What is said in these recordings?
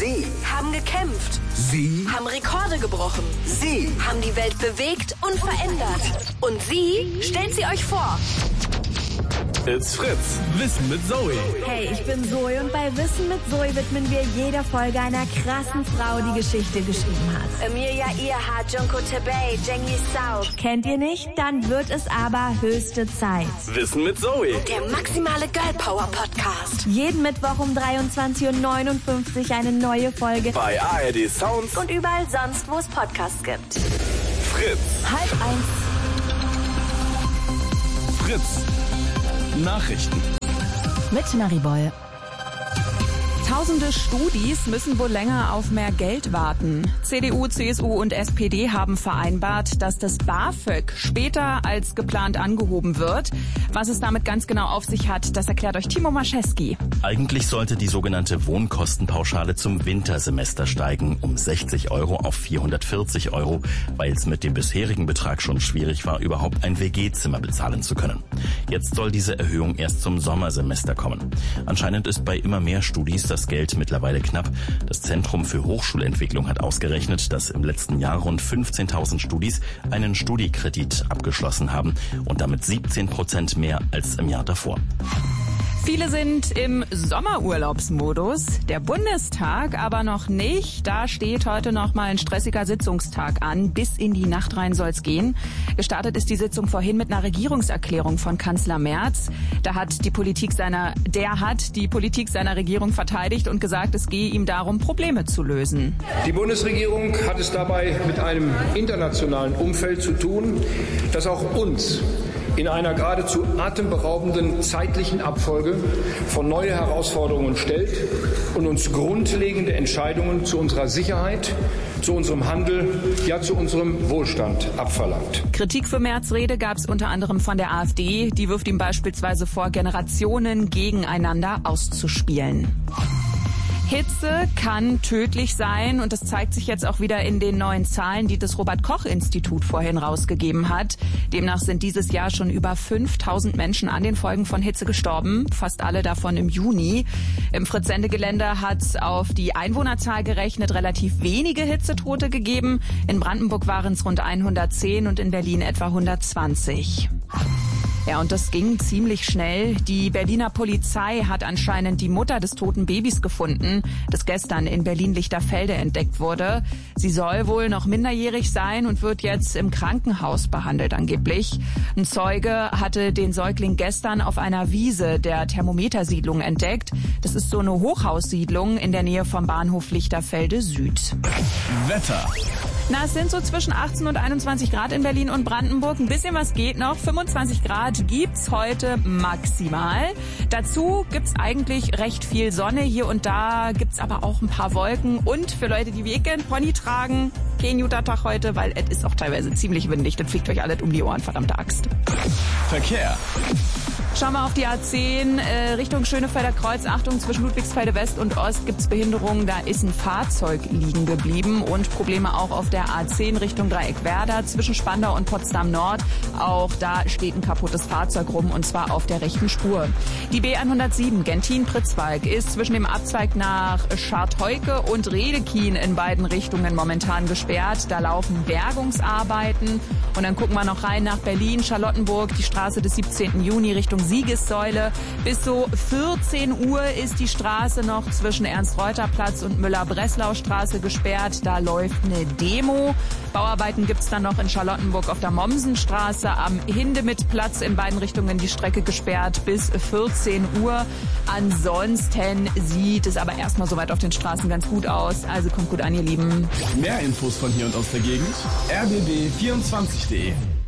Sie haben gekämpft. Sie Haben Rekorde gebrochen. Sie Haben die Welt bewegt und verändert. Und sie stellt sie euch vor. It's Fritz. Wissen mit Zoe. Hey, ich bin Zoe und bei Wissen mit Zoe widmen wir jeder Folge einer krassen Frau, die Geschichte geschrieben hat. Emilia Earhart, Junko Tabey, Cengiz Sau. Kennt ihr nicht? Dann wird es aber höchste Zeit. Wissen mit Zoe. Der maximale Girl Power Podcast. Jeden Mittwoch um 23:59 Uhr eine neue Folge. Bei ARD Sounds Und überall sonst, wo es Podcasts gibt. Fritz. 12:30. Fritz. Nachrichten. Mit Marie Boll. Tausende Studis müssen wohl länger auf mehr Geld warten. CDU, CSU und SPD haben vereinbart, dass das BAföG später als geplant angehoben wird. Was es damit ganz genau auf sich hat, das erklärt euch Timo Maschewski. Eigentlich sollte die sogenannte Wohnkostenpauschale zum Wintersemester steigen, um 60 Euro auf 440 Euro, weil es mit dem bisherigen Betrag schon schwierig war, überhaupt ein WG-Zimmer bezahlen zu können. Jetzt soll diese Erhöhung erst zum Sommersemester kommen. Anscheinend ist bei immer mehr Studis das Geld mittlerweile knapp. Das Zentrum für Hochschulentwicklung hat ausgerechnet, dass im letzten Jahr rund 15.000 Studis einen Studiekredit abgeschlossen haben und damit 17% mehr als im Jahr davor. Viele sind im Sommerurlaubsmodus, der Bundestag aber noch nicht. Da steht heute noch mal ein stressiger Sitzungstag an. Bis in die Nacht rein soll's gehen. Gestartet ist die Sitzung vorhin mit einer Regierungserklärung von Kanzler Merz. Der hat die Politik seiner Regierung verteidigt und gesagt, es gehe ihm darum, Probleme zu lösen. Die Bundesregierung hat es dabei mit einem internationalen Umfeld zu tun, das auch uns in einer geradezu atemberaubenden zeitlichen Abfolge vor neue Herausforderungen stellt und uns grundlegende Entscheidungen zu unserer Sicherheit, zu unserem Handel, ja zu unserem Wohlstand abverlangt. Kritik für Merz' Rede gab es unter anderem von der AfD. Die wirft ihm beispielsweise vor, Generationen gegeneinander auszuspielen. Hitze kann tödlich sein und das zeigt sich jetzt auch wieder in den neuen Zahlen, die das Robert-Koch-Institut vorhin rausgegeben hat. Demnach sind dieses Jahr schon über 5.000 Menschen an den Folgen von Hitze gestorben, fast alle davon im Juni. Im Fritz-Sende-Gelände hat es auf die Einwohnerzahl gerechnet relativ wenige Hitzetote gegeben. In Brandenburg waren es rund 110 und in Berlin etwa 120. Ja, und das ging ziemlich schnell. Die Berliner Polizei hat anscheinend die Mutter des toten Babys gefunden, das gestern in Berlin-Lichterfelde entdeckt wurde. Sie soll wohl noch minderjährig sein und wird jetzt im Krankenhaus behandelt angeblich. Ein Zeuge hatte den Säugling gestern auf einer Wiese der Thermometersiedlung entdeckt. Das ist so eine Hochhaussiedlung in der Nähe vom Bahnhof Lichterfelde Süd. Wetter. Na, es sind so zwischen 18 und 21 Grad in Berlin und Brandenburg. Ein bisschen was geht noch. 25 Grad gibt's heute maximal. Dazu gibt's eigentlich recht viel Sonne. Hier und da gibt's aber auch ein paar Wolken. Und für Leute, die wie ich gerne Pony tragen, kein guter Tag heute, weil es ist auch teilweise ziemlich windig. Das fliegt euch alles um die Ohren, verdammte Axt. Verkehr. Schauen wir auf die A10 Richtung Schönefelder Kreuz. Achtung, zwischen Ludwigsfelde West und Ost gibt's Behinderungen. Da ist ein Fahrzeug liegen geblieben und Probleme auch auf der A10 Richtung Dreieckwerder zwischen Spandau und Potsdam Nord. Auch da steht ein kaputtes Fahrzeug rum und zwar auf der rechten Spur. Die B107 Gentin-Pritzwalk ist zwischen dem Abzweig nach Schartheuke und Redekien in beiden Richtungen momentan gesperrt. Da laufen Bergungsarbeiten. Und dann gucken wir noch rein nach Berlin, Charlottenburg, die Straße des 17. Juni Richtung Siegessäule. Bis so 14 Uhr ist die Straße noch zwischen Ernst-Reuter-Platz und Müller-Breslau-Straße gesperrt. Da läuft eine Demo. Bauarbeiten gibt's dann noch in Charlottenburg auf der Mommsenstraße. Am Hindemith-Platz in beiden Richtungen die Strecke gesperrt bis 14 Uhr. Ansonsten sieht es aber erstmal soweit auf den Straßen ganz gut aus. Also kommt gut an, ihr Lieben. Mehr Infos von hier und aus der Gegend. rbb24.de.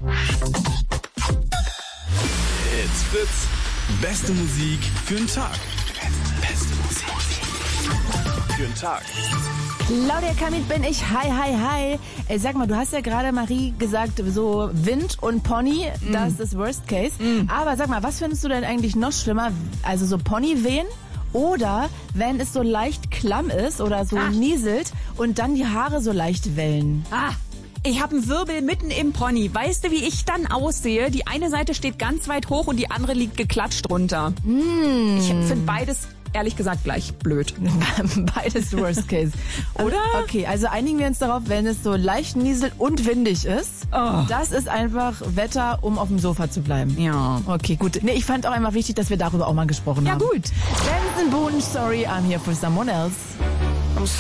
It's Fritz. Beste Musik für den Tag. Beste Musik für den Tag. Claudia Kamit bin ich. Hi, hi, hi. Sag mal, du hast ja gerade, Marie, gesagt, so Wind und Pony, das ist das Worst Case. Aber sag mal, was findest du denn eigentlich noch schlimmer? Also so Ponywehen oder wenn es so leicht klamm ist oder so nieselt und dann die Haare so leicht wellen? Ich habe einen Wirbel mitten im Pony. Weißt du, wie ich dann aussehe? Die eine Seite steht ganz weit hoch und die andere liegt geklatscht runter. Ich finde beides ehrlich gesagt gleich blöd. Beides Worst Case. Oder? Okay, also einigen wir uns darauf, wenn es so leicht nieselt und windig ist, das ist einfach Wetter, um auf dem Sofa zu bleiben. Ja. Okay, gut. Nee, ich fand auch einfach wichtig, dass wir darüber auch mal gesprochen haben. Ja, gut. Benson Boone, sorry, I'm here for someone else.